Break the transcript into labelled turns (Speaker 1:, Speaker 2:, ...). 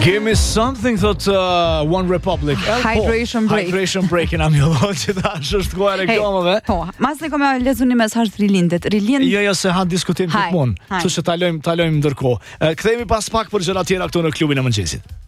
Speaker 1: Give me something, thot One Republic.
Speaker 2: Hydration break.
Speaker 1: Hydration break në amjollo që ta është koha e reklamave.
Speaker 2: Po, mas ne kemi lexuar një mesazh rilindet.
Speaker 1: Jo, se ha diskutim gjithmonë. Kështu që talojmë ndërkohë. Kthehemi pas pak për gjëra tjera këtu në klubin e mëngjesit.